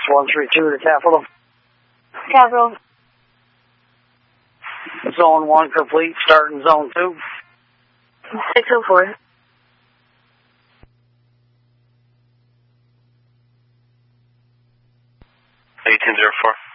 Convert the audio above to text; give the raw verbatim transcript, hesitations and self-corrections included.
one three two to Capital. Capital. Zone one complete, starting zone two. six oh four. eighteen zero four.